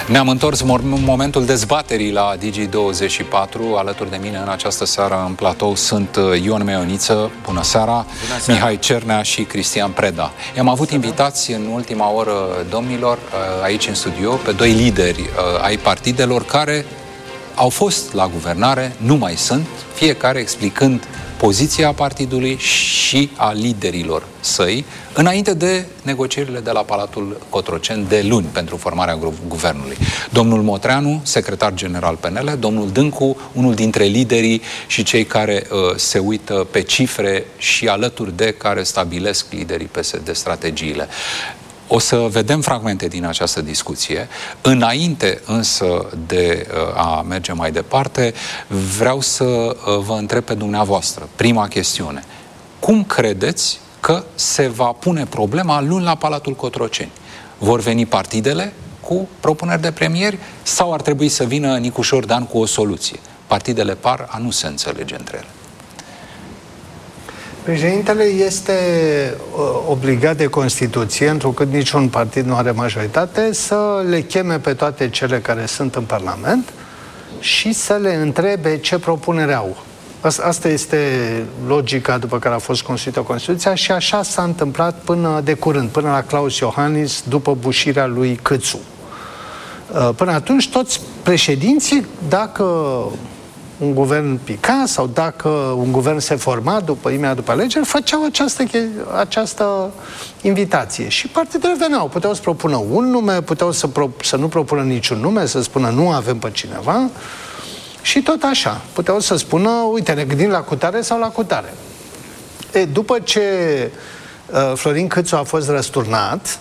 Ne-am întors în momentul dezbaterii la Digi24. Alături de mine în această seară în platou sunt Ion Meioniță, bună seara, Mihai Cernea și Cristian Preda. I-am avut invitați în ultima oră, domnilor, aici în studio, pe doi lideri ai partidelor care au fost la guvernare, nu mai sunt, fiecare explicând poziția partidului și a liderilor săi, înainte de negocierile de la Palatul Cotroceni de luni pentru formarea guvernului. Domnul Motreanu, secretar general PNL, domnul Dâncu, unul dintre liderii și cei care se uită pe cifre și alături de care stabilesc liderii PSD strategiile. O să vedem fragmente din această discuție. Înainte însă de a merge mai departe, vreau să vă întreb pe dumneavoastră. Prima chestiune. Cum credeți că se va pune problema luni la Palatul Cotroceni? Vor veni partidele cu propuneri de premieri sau ar trebui să vină Nicușor Dan cu o soluție? Partidele par a nu se înțelege între ele. Președintele este obligat de Constituție, întrucât niciun partid nu are majoritate, să le cheme pe toate cele care sunt în Parlament și să le întrebe ce propunere au. Asta este logica după care a fost construită Constituția și așa s-a întâmplat până de curând, până la Claus Iohannis, după bușirea lui Câțu. Până atunci, toți președinții, dacă un guvern pica sau dacă un guvern se forma imediat după alegeri, făceau această invitație. Și partidele veneau, puteau să propună un nume, puteau să nu propună niciun nume, să spună nu avem pe cineva și tot așa. Puteau să spună, uite, ne gândim la cutare sau la cutare. După ce Florin Câțu a fost răsturnat,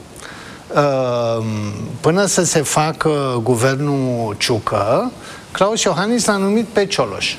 până să se facă guvernul Ciucă, Claus Iohannis l-a numit pe Cioloș.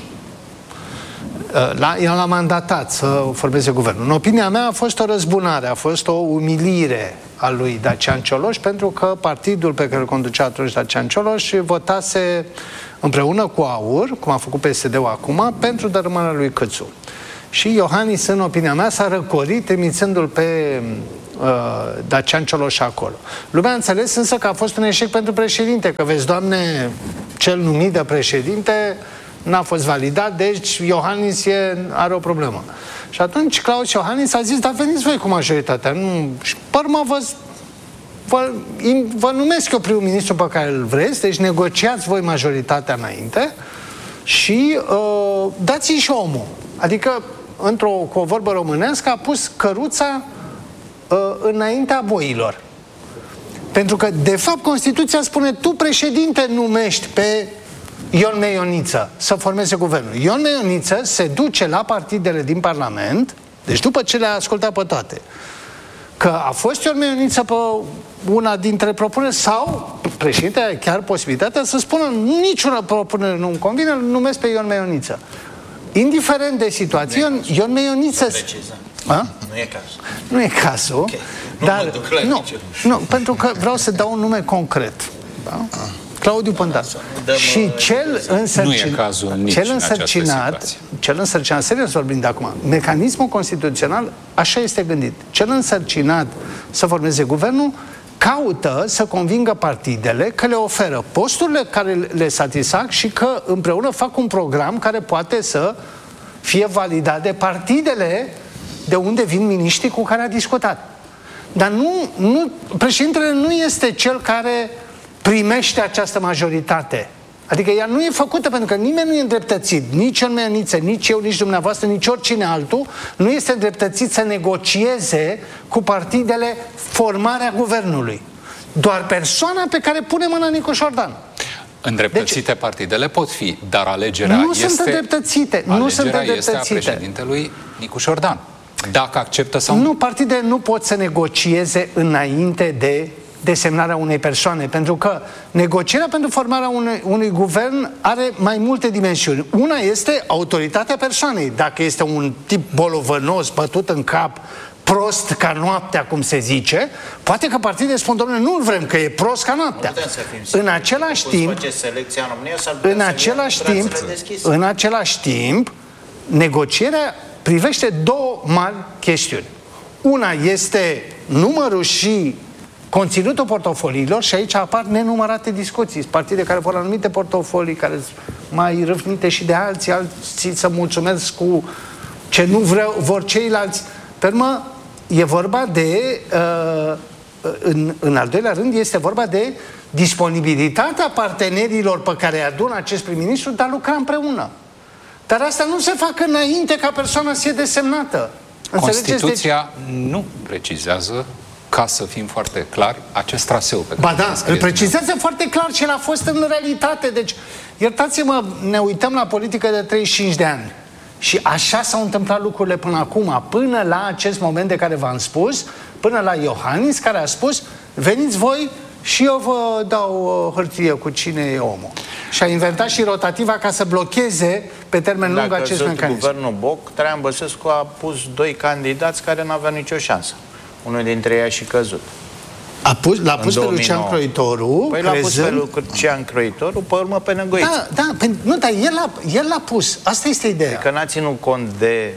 El l-a mandatat să formeze guvernul. În opinia mea a fost o răzbunare, a fost o umilire a lui Dacian Cioloș, pentru că partidul pe care îl conducea atunci Dacian Cioloș votase împreună cu AUR, cum a făcut PSD-ul acum, pentru dărâmarea lui Câțu. Și Iohannis, în opinia mea, s-a răcorit trimițându-l pe Dacian Cioloș acolo. Lumea a înțeles însă că a fost un eșec pentru președinte, că vezi, Doamne, cel numit de președinte n-a fost validat, deci Iohannis are o problemă. Și atunci Claus Iohannis a zis, dar veniți voi cu majoritatea. Și pe urmă vă numesc eu prim-ministru pe care îl vreți, deci negociați voi majoritatea înainte și dați-i și omul. Adică, cu o vorbă românească, a pus căruța înaintea boilor. Pentru că, de fapt, Constituția spune, tu, președinte, numești pe Ion Meioniță să formeze guvernul. Ion Meioniță se duce la partidele din Parlament, deci după ce le-a ascultat pe toate, că a fost Ion Meioniță pe una dintre propuneri sau președintele are chiar posibilitatea să spună niciuna propunere nu-mi convine, îl numesc pe Ion Meioniță. Indiferent de situație, Ion Meioniță... Nu e cazul. Nu e cazul, okay. Dar nu, pentru că vreau să dau un nume concret. Da? Claudiu Pândan. Și cel însărcinat, serios vorbind de acum, mecanismul constituțional așa este gândit. Cel însărcinat să formeze guvernul caută să convingă partidele că le oferă posturile care le satisfac și că împreună fac un program care poate să fie validat de partidele de unde vin miniștrii cu care a discutat. Dar președintele nu este cel care primește această majoritate. Adică ea nu e făcută pentru că nimeni nu e îndreptățit, nici Ion Meioniță, nici eu, nici dumneavoastră, nici oricine altul nu este îndreptățit să negocieze cu partidele formarea guvernului. Doar persoana pe care pune mâna Nicușor Dan. Îndreptățite partidele pot fi, dar alegerea nu sunt îndreptățite. Nu sunt îndreptățite. Este a președintelui Nicușor Dan. Dacă acceptă sau nu. Partidele nu pot să negocieze înainte de desemnarea unei persoane, pentru că negocierea pentru formarea unui guvern are mai multe dimensiuni. Una este autoritatea persoanei. Dacă este un tip bolovănos, bătut în cap, prost ca noaptea, cum se zice, poate că partidele spun, domnule, nu-l vrem, că e prost ca noaptea. În același timp, negocierea privește două mari chestiuni. Una este numărul și conținutul portofoliilor și aici apar nenumărate discuții. Partide care vor anumite portofolii, care sunt mai râvnite și de alții să mulțumesc cu ce nu vor ceilalți. Pe urmă, e vorba de, în al doilea rând, este vorba de disponibilitatea partenerilor pe care îi adună acest prim-ministru de a lucra împreună. Dar asta nu se facă înainte ca persoana să fie desemnată. Constituția nu precizează, ca să fim foarte clari, acest traseu pe care îl precizează foarte clar ce l-a fost în realitate. Deci, iertați-mă, ne uităm la politică de 35 de ani. Și așa s-au întâmplat lucrurile până acum, până la acest moment de care v-am spus, până la Iohannis, care a spus, veniți voi și eu vă dau o hârtie cu cine e omul. Și a inventat și rotativa ca să blocheze pe termen lung acest mecanism. Guvernul Boc, Traian Băsescu a pus 2 candidați care n-aveau nicio șansă. Unul dintre ei a și căzut. L-a pus pe Lucian Croitoru. Păi l-a pus pe Lucian Croitoru, pe urmă pe Năgoiță. Nu, dar el l-a pus. Asta este ideea. Că n-a ținut cont de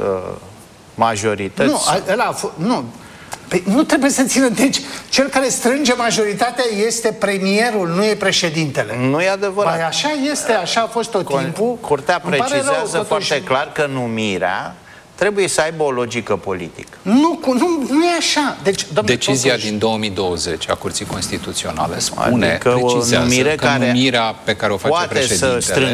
majorități. Nu, păi nu trebuie să țină. Deci, cel care strânge majoritatea este premierul, nu e președintele. Nu e adevărat. Păi așa este, așa a fost tot timpul. Curtea precizează foarte clar că numirea trebuie să aibă o logică politică. Nu e așa. Deci, decizia din 2020 a Curții Constituționale spune, precizează că numirea pe care o face președintele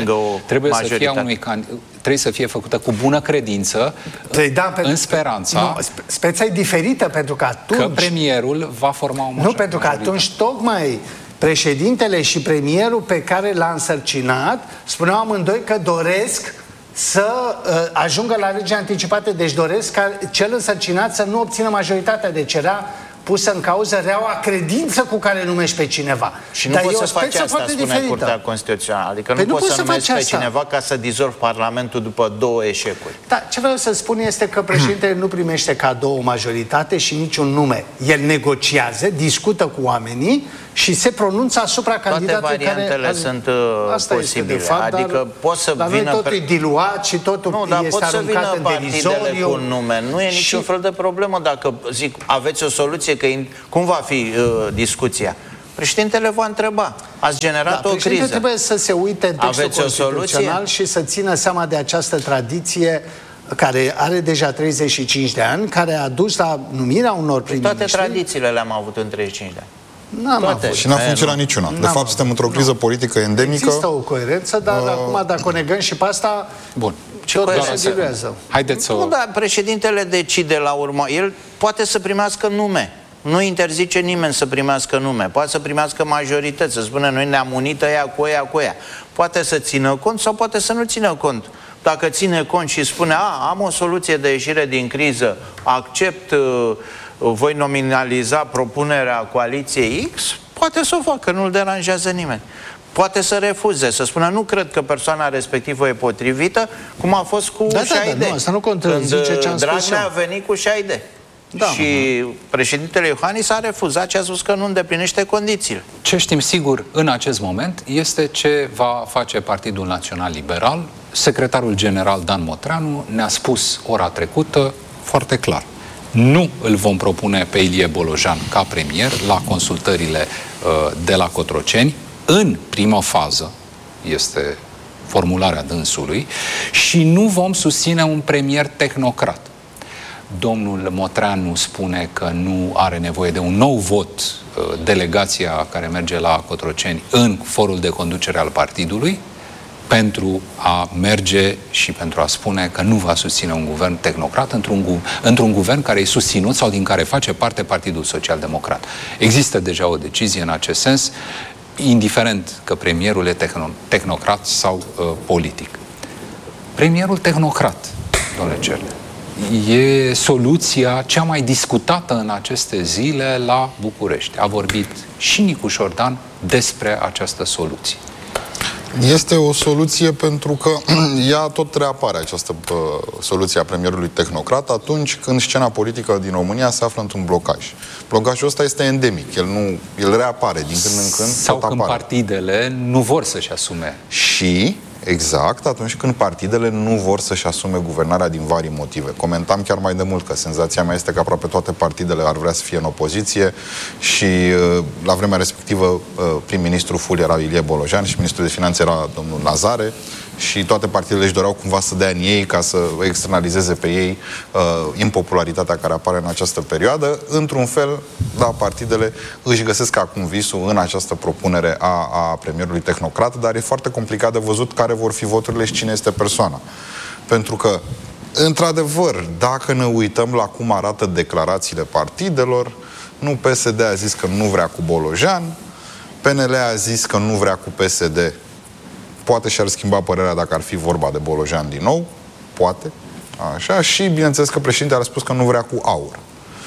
trebuie să fie făcută cu bună credință, în speranța speța e diferită, pentru că atunci că premierul va forma o majoritate. Nu, pentru că atunci tocmai președintele și premierul pe care l-a însărcinat spuneau amândoi că doresc să ajungă la alegeri anticipate, deci doresc ca cel însărcinat să nu obțină majoritatea, deci era pusă în cauză reaua credință cu care numești pe cineva. Și nu poți să faci asta, spune Curtea Constituțională. Adică nu poți să numești pe cineva ca să dizolvi Parlamentul după 2 eșecuri. Da, ce vreau să spun este că președintele nu primește cadou o majoritate și niciun nume. El negociază, discută cu oamenii și se pronunță asupra candidatului care... Toate variantele sunt posibile. De fapt, adică poți să vină... Dar totul e diluat și totul este aruncat în derizoriu. Cu nume. Nu e niciun fel de problemă dacă zic, aveți o soluție, că cum va fi discuția? Președintele va întreba. Ați generat o criză. Președintele trebuie să se uite în textul constituțional și să țină seama de această tradiție care are deja 35 de ani, care a dus la numirea unor prim-ministri. Toate tradițiile le-am avut în 35 de ani. Și n-a funcționat niciuna. De fapt, suntem într-o criză politică endemică. Există o coerență, dar acum, dacă o negăm și pe asta, tot se diluează. Haideți să... Nu, dar președintele decide la urmă. El poate să primească nume. Nu interzice nimeni să primească nume. Poate să primească majorități, să spună noi ne-am unit ăia cu ăia cu ăia. Poate să țină cont sau poate să nu țină cont. Dacă ține cont și spune, am o soluție de ieșire din criză, accept, voi nominaliza propunerea coaliției X, poate să o facă, nu-l deranjează nimeni. Poate să refuze, să spună, nu cred că persoana respectivă e potrivită, cum a fost cu Șaide. Asta nu contrazice ce am spus. Dragnea a venit cu Șaide. Și președintele Iohannis a refuzat și a spus că nu îndeplinește condițiile. Ce știm sigur în acest moment este ce va face Partidul Național Liberal. Secretarul general Dan Motreanu ne-a spus ora trecută foarte clar. Nu îl vom propune pe Ilie Bolojan ca premier la consultările de la Cotroceni. În primă fază este formularea dânsului și nu vom susține un premier tehnocrat. Domnul Motreanu spune că nu are nevoie de un nou vot delegația care merge la Cotroceni în forul de conducere al partidului pentru a merge și pentru a spune că nu va susține un guvern tehnocrat într-un guvern care e susținut sau din care face parte Partidul Social-Democrat. Există deja o decizie în acest sens, indiferent că premierul e tehnocrat sau politic. Premierul tehnocrat, domnule Cerne, e soluția cea mai discutată în aceste zile la București. A vorbit și Nicu Șordan despre această soluție. Este o soluție pentru că ea tot reapare, această soluție a premierului tehnocrat, atunci când scena politică din România se află într-un blocaj. Blocajul ăsta este endemic, el reapare din când în când. Sau când partidele nu vor să-și asume. Și exact atunci când partidele nu vor să-și asume guvernarea din vari motive. Comentam chiar mai de mult că senzația mea este că aproape toate partidele ar vrea să fie în opoziție și la vremea respectivă prim-ministru full era Ilie Bolojan și ministrul de finanțe era domnul Lazare și toate partidele își doreau cumva să dea în ei ca să externalizeze pe ei impopularitatea care apare în această perioadă. Într-un fel, da, partidele își găsesc acum visul în această propunere a premierului tehnocrat, dar e foarte complicat de văzut care vor fi voturile și cine este persoana. Pentru că, într-adevăr, dacă ne uităm la cum arată declarațiile partidelor, nu PSD a zis că nu vrea cu Bolojan, PNL a zis că nu vrea cu PSD. Poate și-ar schimba părerea dacă ar fi vorba de Bolojan din nou, poate, așa, și bineînțeles că președintele a spus că nu vrea cu AUR.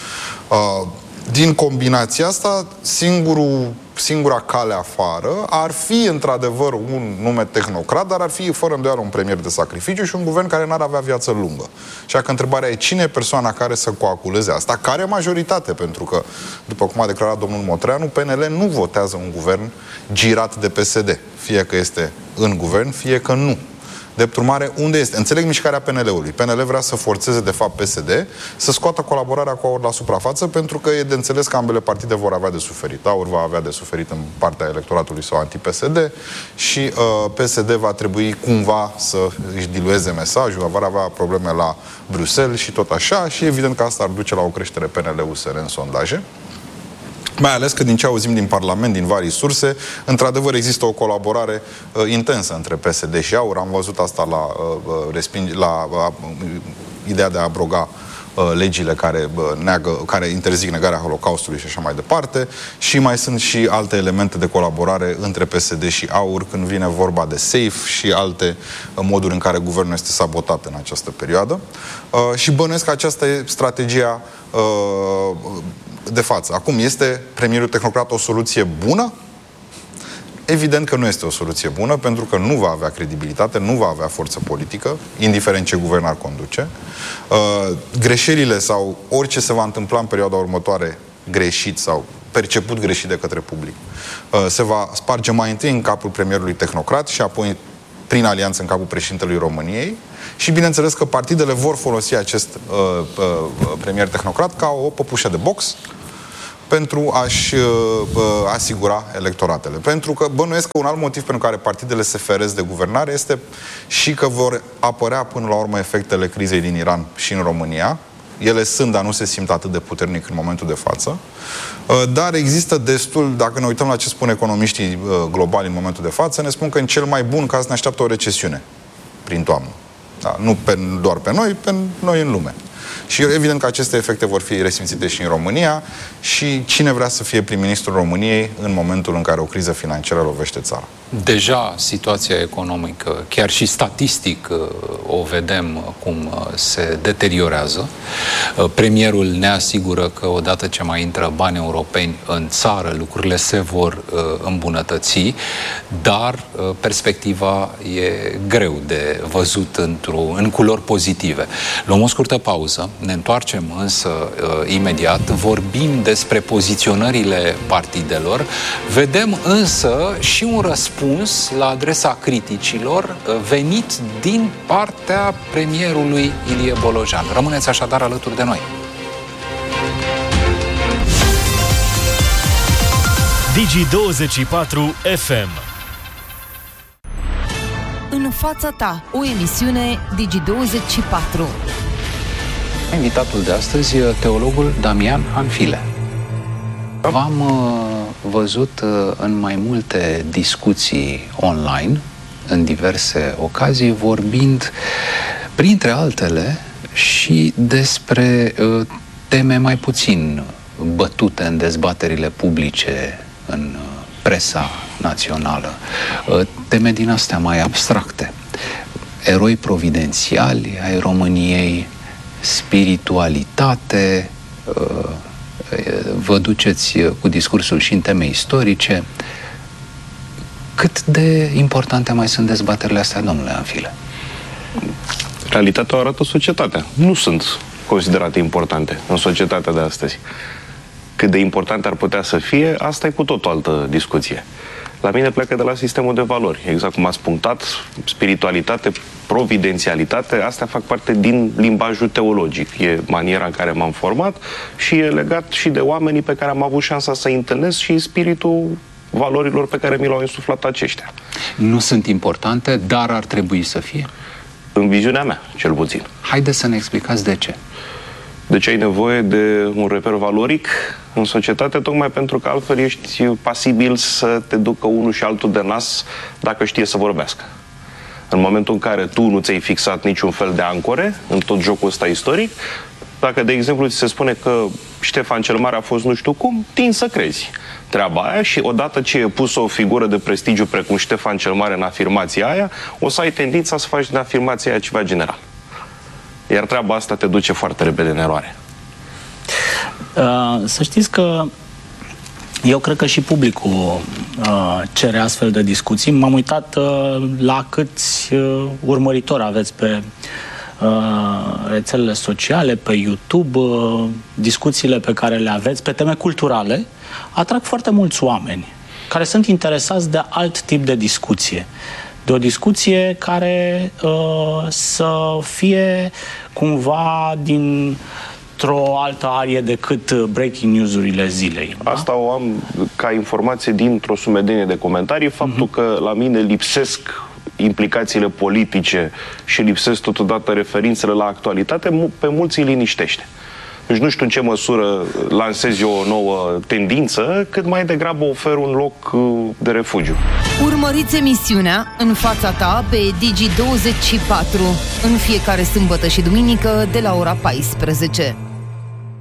Din combinația asta, singura cale afară ar fi, într-adevăr, un nume tehnocrat, dar ar fi, fără îndoială, un premier de sacrificiu și un guvern care n-ar avea viață lungă. Așa că întrebarea e cine e persoana care să coaculeze asta, care majoritate, pentru că, după cum a declarat domnul Motreanu, PNL nu votează un guvern girat de PSD. Fie că este în guvern, fie că nu. Drept urmare, unde este? Înțeleg mișcarea PNL-ului. PNL vrea să forțeze, de fapt, PSD să scoată colaborarea cu AUR la suprafață, pentru că e de înțeles că ambele partide vor avea de suferit. AUR va avea de suferit în partea electoratului sau anti-PSD și PSD va trebui cumva să își dilueze mesajul, va avea probleme la Bruxelles și tot așa și evident că asta ar duce la o creștere PNL-USR în sondaje. Mai ales că din ce auzim din Parlament, din varii surse, într-adevăr există o colaborare intensă între PSD și AUR. Am văzut asta la ideea de a abroga legile care interzic negarea Holocaustului și așa mai departe. Și mai sunt și alte elemente de colaborare între PSD și AUR când vine vorba de SAFE și alte moduri în care guvernul este sabotat în această perioadă. Și bănuiesc că aceasta e strategia de față. Acum, este premierul tehnocrat o soluție bună? Evident că nu este o soluție bună, pentru că nu va avea credibilitate, nu va avea forță politică, indiferent ce guvern ar conduce. Greșelile sau orice se va întâmpla în perioada următoare greșit sau perceput greșit de către public, se va sparge mai întâi în capul premierului tehnocrat și apoi prin alianță în capul președintelui României și bineînțeles că partidele vor folosi acest premier tehnocrat ca o păpușă de box pentru a-și asigura electoratele. Pentru că bănuiesc că un alt motiv pentru care partidele se feresc de guvernare este și că vor apărea până la urmă efectele crizei din Iran și în România. Ele sunt, dar nu se simt atât de puternic în momentul de față. Dar există destul, dacă ne uităm la ce spun economiștii globali în momentul de față, ne spun că în cel mai bun caz ne așteaptă o recesiune prin toamnă. Da, nu doar pe noi, pe noi în lume. Și evident că aceste efecte vor fi resimțite și în România și cine vrea să fie prim-ministrul României în momentul în care o criză financiară lovește țara. Deja situația economică, chiar și statistic, o vedem cum se deteriorează. Premierul ne asigură că odată ce mai intră bani europeni în țară, lucrurile se vor îmbunătăți, dar perspectiva e greu de văzut în culori pozitive. Luăm o scurtă pauză, ne întoarcem însă imediat, vorbim despre poziționările partidelor, vedem însă și un răspuns la adresa criticilor venit din partea premierului Ilie Bolojan. Rămâneți așadar alături de noi. Digi24 FM. În fața ta, o emisiune Digi24. Invitatul de astăzi, teologul Damian Hanfile. V-am văzut în mai multe discuții online, în diverse ocazii, vorbind, printre altele, și despre teme mai puțin bătute în dezbaterile publice, în presa națională. Teme din astea mai abstracte. Eroi providențiali ai României, spiritualitate, vă duceți cu discursul și în teme istorice. Cât de importante mai sunt dezbaterile astea, domnule Hanfile? Realitatea o arată societatea. Nu sunt considerate importante în societatea de astăzi. Cât de importante ar putea să fie, asta e cu tot o altă discuție. La mine pleacă de la sistemul de valori. Exact cum ați punctat, spiritualitate, providențialitate, astea fac parte din limbajul teologic. E maniera în care m-am format și e legat și de oamenii pe care am avut șansa să-i întâlnesc și spiritul valorilor pe care mi l-au insuflat aceștia. Nu sunt importante, dar ar trebui să fie? În viziunea mea, cel puțin. Haideți să ne explicați de ce. De ce ai nevoie de un reper valoric în societate? Tocmai pentru că altfel ești pasibil să te ducă unul și altul de nas dacă știe să vorbească. În momentul în care tu nu ți-ai fixat niciun fel de ancore în tot jocul ăsta istoric, dacă, de exemplu, ți se spune că Ștefan cel Mare a fost nu știu cum, tin să crezi treaba aia și odată ce e pusă o figură de prestigiu precum Ștefan cel Mare în afirmația aia, o să ai tendința să faci din afirmația aia ceva general. Iar treaba asta te duce foarte repede în eroare. Să știți că eu cred că și publicul cere astfel de discuții. M-am uitat la câți urmăritori aveți pe rețelele sociale, pe YouTube, discuțiile pe care le aveți pe teme culturale atrag foarte mulți oameni care sunt interesați de alt tip de discuție. De o discuție care să fie cumva dintr-o altă arie decât breaking news-urile zilei. Da? Asta o am ca informație dintr-o sumedenie de comentarii. Faptul că la mine lipsesc implicațiile politice și lipsesc totodată referințele la actualitate, pe mulți îi liniștește. Deci nu știu în ce măsură lansez eu o nouă tendință, cât mai degrabă ofer un loc de refugiu. Urmăriți emisiunea În fața ta pe Digi24 în fiecare sâmbătă și duminică de la ora 14.